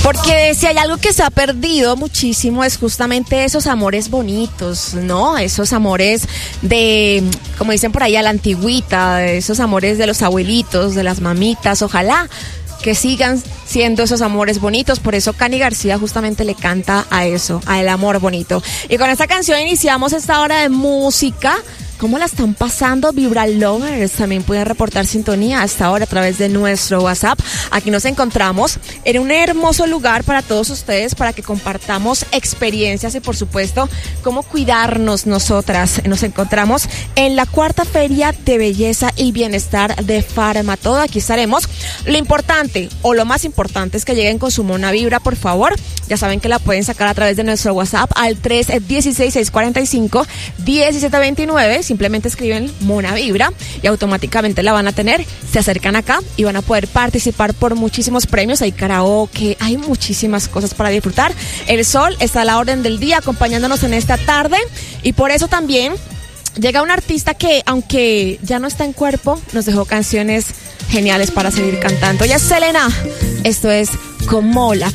Porque si hay algo que se ha perdido muchísimo es justamente esos amores bonitos, ¿no? Esos amores de, como dicen por ahí, a la antigüita, esos amores de los abuelitos, de las mamitas, ojalá que sigan siendo esos amores bonitos. Por eso Cani García justamente le canta a eso, al amor bonito. Y con esta canción iniciamos esta hora de música. ¿Cómo la están pasando? Vibra Lovers también pueden reportar sintonía hasta ahora a través de nuestro WhatsApp. Aquí nos encontramos en un hermoso lugar para todos ustedes, para que compartamos experiencias y por supuesto cómo cuidarnos nosotras. Nos encontramos en la 4ª Feria de Belleza y Bienestar de Farmatodo. Aquí estaremos. Lo importante o lo más importante es que lleguen con su mona vibra, por favor. Ya saben que la pueden sacar a través de nuestro WhatsApp al 316-645-1729. Simplemente escriben Mona Vibra y automáticamente la van a tener. Se acercan acá y van a poder participar por muchísimos premios. Hay karaoke, hay muchísimas cosas para disfrutar. El sol está a la orden del día acompañándonos en esta tarde y por eso también llega un artista que, aunque ya no está en cuerpo, nos dejó canciones geniales para seguir cantando. Ella es Selena. Esto es Como la